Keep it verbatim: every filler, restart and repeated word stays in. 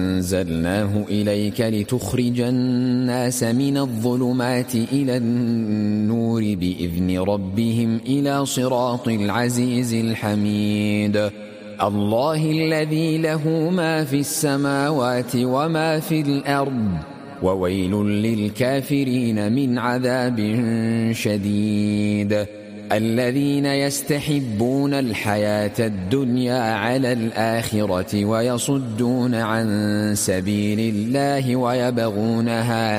أنزلناه إليك لتخرج الناس من الظلمات إلى النور بإذن ربهم إلى صراط العزيز الحميد الله الذي له ما في السماوات وما في الأرض وويل للكافرين من عذاب شديد الذين يستحبون الحياة الدنيا على الآخرة ويصدون عن سبيل الله ويبغونها